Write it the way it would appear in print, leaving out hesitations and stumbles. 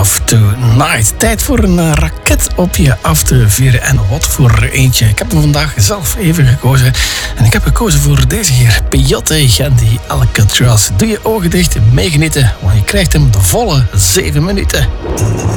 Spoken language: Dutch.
Love Tonight. Tijd voor een raket op je af te vieren. En wat voor eentje. Ik heb hem vandaag zelf even gekozen. En ik heb gekozen voor deze hier. Peyote Gandhi Alcatraz. Doe je ogen dicht, meegenieten. Want je krijgt hem de volle 7 minuten.